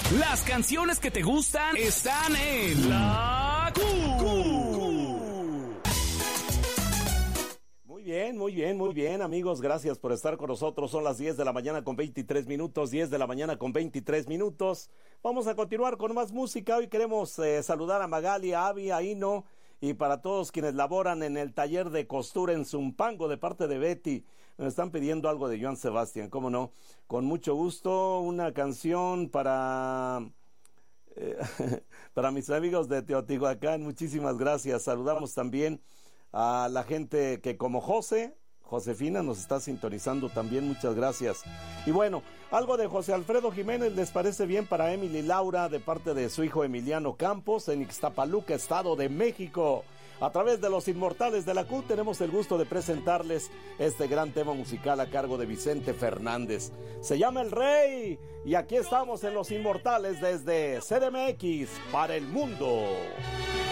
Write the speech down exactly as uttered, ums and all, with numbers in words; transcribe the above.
Las canciones que te gustan están en La Q. Muy bien, muy bien, muy bien, amigos, gracias por estar con nosotros. Son las diez de la mañana con veintitrés minutos, diez de la mañana con veintitrés minutos. Vamos a continuar con más música. Hoy queremos eh, saludar a Magali, a Avi, a Ino y para todos quienes laboran en el taller de costura en Zumpango de parte de Betty. Nos están pidiendo algo de Joan Sebastián, ¿cómo no? Con mucho gusto, una canción para... Eh, para mis amigos de Teotihuacán, muchísimas gracias. Saludamos también a la gente que como José, Josefina nos está sintonizando también, muchas gracias. Y bueno, algo de José Alfredo Jiménez, ¿les parece bien para Emily Laura de parte de su hijo Emiliano Campos en Ixtapaluca, Estado de México? A través de los Inmortales de la Q tenemos el gusto de presentarles este gran tema musical a cargo de Vicente Fernández. Se llama El Rey y aquí estamos en los Inmortales desde C D M X para el mundo.